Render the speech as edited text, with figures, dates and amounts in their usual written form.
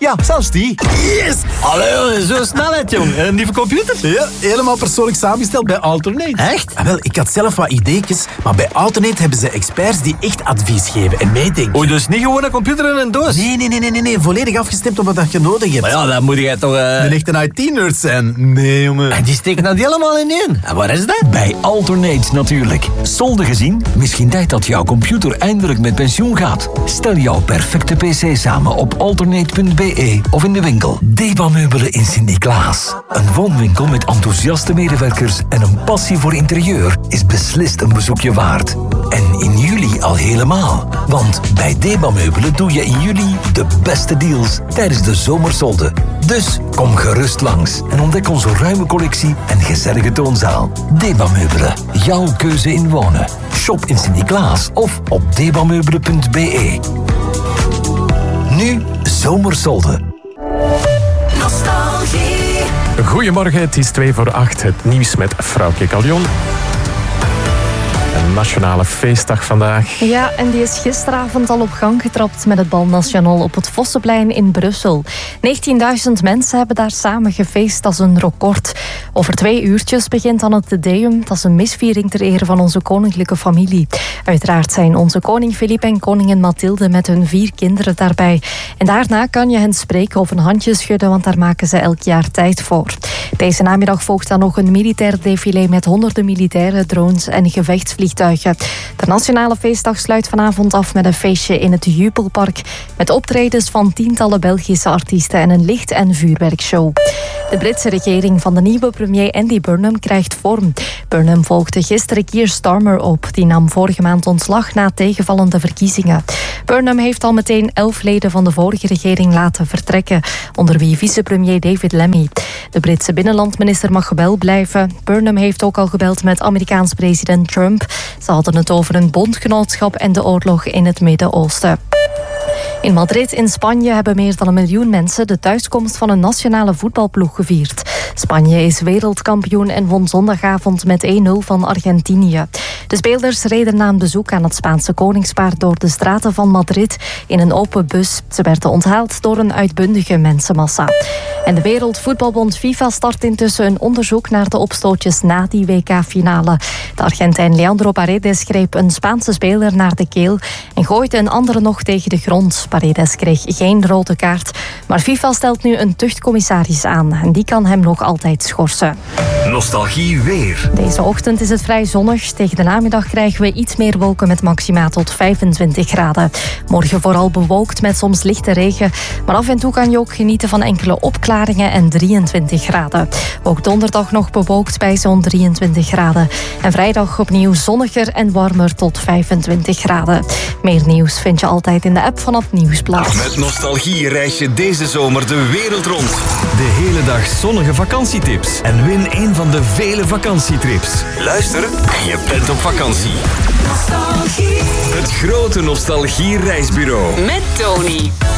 Ja, zelfs die. Yes! Allee, zo snelheid, jong. Een nieuwe computer? Ja, helemaal persoonlijk samengesteld bij Alternate. Echt? Ah, wel, ik had zelf wat ideetjes, maar bij Alternate hebben ze experts die echt advies geven en meedenken. Oei, dus niet gewoon een computer in een doos? Nee, volledig afgestemd op wat je nodig hebt. Maar ja, dan moet jij toch... Een echte IT-nerd zijn. Nee, jongen. En die steken dat helemaal in één. En waar is dat? Bij Alternate natuurlijk. Solde gezien? Misschien tijd dat jouw computer eindelijk met pensioen gaat. Stel jouw perfecte pc samen op alternate.be of in de winkel. Deba Meubelen in Sint-Niklaas. Een woonwinkel met enthousiaste medewerkers en een passie voor interieur is beslist een bezoekje waard. En in juli al helemaal. Want bij Deba Meubelen doe je in juli de beste deals tijdens de zomersolde. Dus kom gerust langs en ontdek onze ruime collectie en gezellige toonzaal. Deba Meubelen, jouw keuze in wonen. Shop in Sint-Niklaas of op debameubelen.be. Nu zomersolde. Nostalgie. Goedemorgen, het is 7:02. Het nieuws met Frauke Callion. Een nationale feestdag vandaag. Ja, en die is gisteravond al op gang getrapt met het Bal National op het Vossenplein in Brussel. 19.000 mensen hebben daar samen gefeest, dat is een record. Over 2 uurtjes begint dan het Te Deum. Dat is een misviering ter ere van onze koninklijke familie. Uiteraard zijn onze koning Filip en koningin Mathilde met hun 4 kinderen daarbij. En daarna kan je hen spreken of een handje schudden, want daar maken ze elk jaar tijd voor. Deze namiddag volgt dan nog een militair défilé met honderden militairen, drones en gevechtsvliegtuigen. De nationale feestdag sluit vanavond af met een feestje in het Jubelpark met optredens van tientallen Belgische artiesten en een licht- en vuurwerkshow. De Britse regering van de nieuwe premier Andy Burnham krijgt vorm. Burnham volgde gisteren Keir Starmer op. Die nam vorige maand ontslag na tegenvallende verkiezingen. Burnham heeft al meteen 11 leden van de vorige regering laten vertrekken, onder wie vicepremier David Lammy. De Britse binnenlandminister mag wel blijven. Burnham heeft ook al gebeld met Amerikaans president Trump. Ze hadden het over een bondgenootschap en de oorlog in het Midden-Oosten. In Madrid in Spanje hebben meer dan 1 miljoen mensen de thuiskomst van een nationale voetbalploeg gevierd. Spanje is wereldkampioen en won zondagavond met 1-0 van Argentinië. De spelers reden na een bezoek aan het Spaanse koningspaar door de straten van Madrid in een open bus. Ze werden onthaald door een uitbundige mensenmassa. En de Wereldvoetbalbond FIFA start intussen een onderzoek naar de opstootjes na die WK-finale. De Argentijn Leandro Paredes greep een Spaanse speler naar de keel en gooide een andere nog tegen de grond. Paredes kreeg geen rode kaart, maar FIFA stelt nu een tuchtcommissaris aan en die kan hem nog altijd schorsen. Nostalgie weer. Deze ochtend is het vrij zonnig. Tegen de namiddag krijgen we iets meer wolken met maxima tot 25 graden. Morgen vooral bewolkt met soms lichte regen, maar af en toe kan je ook genieten van enkele opklaringen en 23 graden. Ook donderdag nog bewolkt bij zo'n 23 graden. En vrijdag opnieuw zonniger en warmer tot 25 graden. Meer nieuws vind je altijd in de app van het Nieuwsblad. Met Nostalgie reis je deze zomer de wereld rond. De hele dag zonnige vakantietips. En win een van de vele vakantietrips. Luister en je bent op vakantie. Nostalgie. Het grote Nostalgie reisbureau. Met Tony.